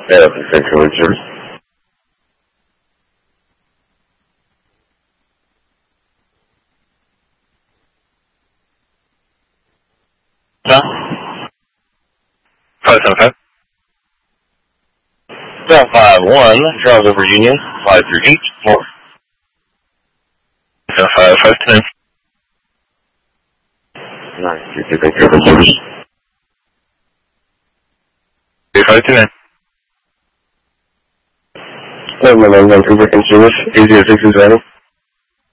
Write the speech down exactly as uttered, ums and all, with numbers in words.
Yeah, Central Service. No. five seven five. seven five one, Charles over Union, five three eight four. seven five five ten. Nice, you can Central Service. five two nine. seven one one, Vancouver Service, eight zero six is ready.